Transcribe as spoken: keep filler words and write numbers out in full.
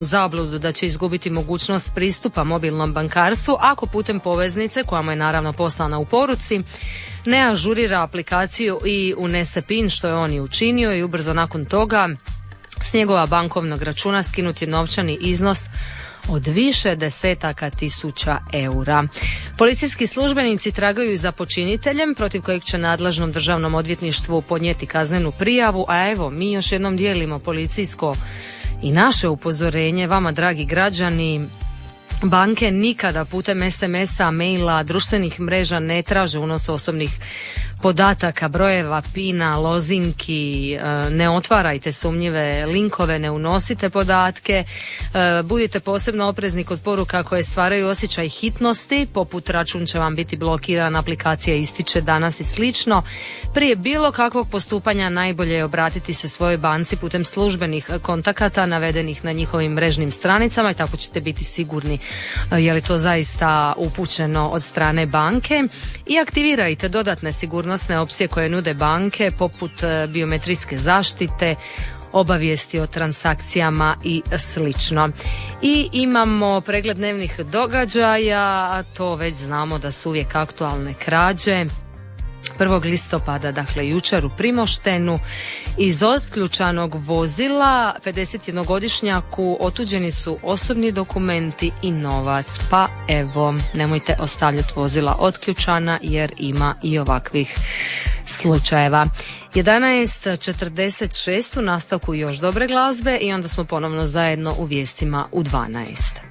zabludu da će izgubiti mogućnost pristupa mobilnom bankarstvu ako putem poveznice, koja mu je naravno poslana u poruci, ne ažurira aplikaciju i unese pin, što je on i učinio, i ubrzo nakon toga s njegova bankovnog računa skinut je novčani iznos od više desetaka tisuća eura. Policijski službenici tragaju za počiniteljem protiv kojeg će nadležnom državnom odvjetništvu podnijeti kaznenu prijavu, a evo mi još jednom dijelimo policijsko i naše upozorenje vama, dragi građani. Banke nikada putem es em es-a, maila, društvenih mreža ne traže unos osobnih podataka, brojeva, pina, lozinki, ne otvarajte sumnjive linkove, ne unosite podatke, budite posebno oprezni kod poruka koje stvaraju osjećaj hitnosti, poput račun će vam biti blokiran, aplikacija ističe danas i slično. Prije bilo kakvog postupanja najbolje je obratiti se svojoj banci putem službenih kontakata navedenih na njihovim mrežnim stranicama i tako ćete biti sigurni je li to zaista upućeno od strane banke, i aktivirajte dodatne sigurnosne opcije koje nude banke poput biometrijske zaštite, obavijesti o transakcijama i slično. I imamo pregled dnevnih događaja, a to već znamo da su uvijek aktualne krađe. prvog listopada, dakle jučer, u Primoštenu iz otključanog vozila pedesetjednogodišnjaku otuđeni su osobni dokumenti i novac. Pa evo, nemojte ostavljati vozila otključana jer ima i ovakvih slučajeva. jedanaest četrdeset šest u nastavku još dobre glazbe i onda smo ponovno zajedno u vijestima u dvanaest.